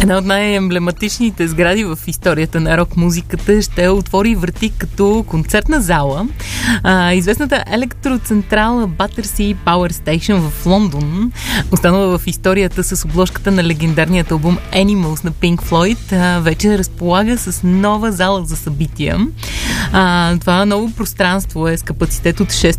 Една от най-емблематичните сгради в историята на рок-музиката ще отвори врати като концертна зала. Известната електроцентрала Battersea Power Station в Лондон, останала в историята с обложката на легендарният албум Animals на Pink Floyd, вече разполага с нова зала за събития. Това ново пространство е с капацитет от 6